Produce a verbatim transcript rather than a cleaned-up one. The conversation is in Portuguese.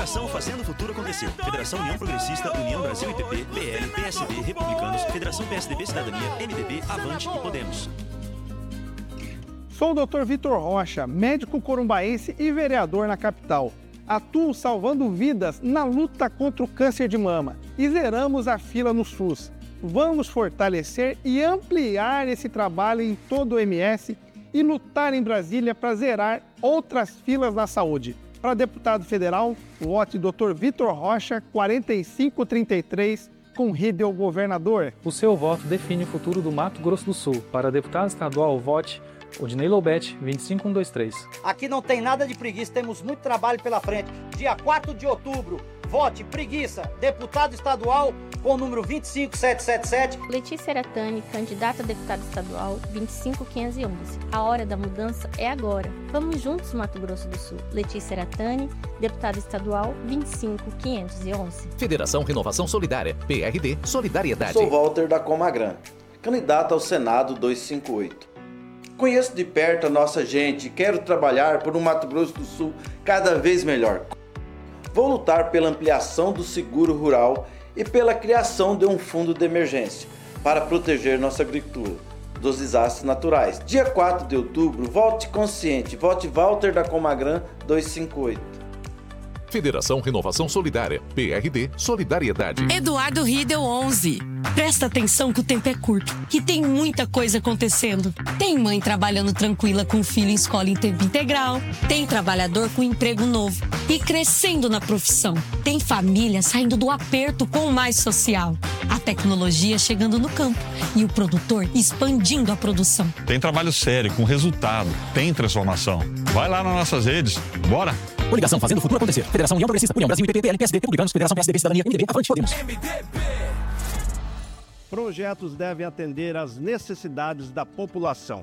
Federação Fazendo o Futuro Acontecer. Federação União Progressista, União Brasil I P P, P L, P S D, Republicanos, Federação P S D B Cidadania, M D B, Avante e Podemos. Sou o doutor Vitor Rocha, médico corumbaense e vereador na capital. Atuo salvando vidas na luta contra o câncer de mama e zeramos a fila no SUS. Vamos fortalecer e ampliar esse trabalho em todo o M S e lutar em Brasília para zerar outras filas na saúde. Para deputado federal, vote doutor Vitor Rocha, quarenta e cinco trinta e três, com Ridel Governador. O seu voto define o futuro do Mato Grosso do Sul. Para deputado estadual, vote Odinei Loubete, vinte e cinco mil cento e vinte e três. Aqui não tem nada de preguiça, temos muito trabalho pela frente. Dia quatro de outubro, vote preguiça, deputado estadual com o número vinte e cinco mil setecentos e setenta e sete. Letícia Eratani, candidata a deputada estadual, vinte e cinco mil quinhentos e onze. A hora da mudança é agora. Vamos juntos, Mato Grosso do Sul. Letícia Eratani, deputada estadual, vinte e cinco mil quinhentos e onze. Federação Renovação Solidária, P R D, Solidariedade. Sou Walter da Comagran, candidato ao Senado duzentos e cinquenta e oito. Conheço de perto a nossa gente e quero trabalhar por um Mato Grosso do Sul cada vez melhor. Vou lutar pela ampliação do seguro rural e pela criação de um fundo de emergência para proteger nossa agricultura dos desastres naturais. Dia quatro de outubro, vote consciente, vote Walter da Comagran duzentos e cinquenta e oito. Federação Renovação Solidária, P R D, Solidariedade. Eduardo Ridel onze. Presta atenção que o tempo é curto, que tem muita coisa acontecendo. Tem mãe trabalhando tranquila com o filho em escola em tempo integral. Tem trabalhador com emprego novo e crescendo na profissão. Tem família saindo do aperto com o Mais Social. A tecnologia chegando no campo e o produtor expandindo a produção. Tem trabalho sério, com resultado. Tem transformação. Vai lá nas nossas redes. Bora! Coligação Fazendo o Futuro Acontecer. Federação União Progressista, União Brasil I P P, P L, P S D, Republicanos, Federação P S D B Cidadania, M D B, Avante e Podemos. Projetos devem atender às necessidades da população.